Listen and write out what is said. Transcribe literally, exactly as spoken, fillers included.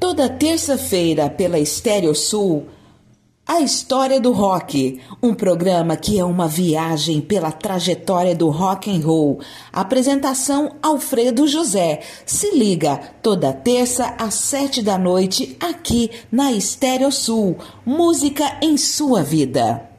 Toda terça-feira pela Estéreo Sul, A História do Rock, um programa que é uma viagem pela trajetória do rock and roll. Apresentação Alfredo José. Se liga, toda terça às sete da noite aqui na Estéreo Sul. Música em sua vida.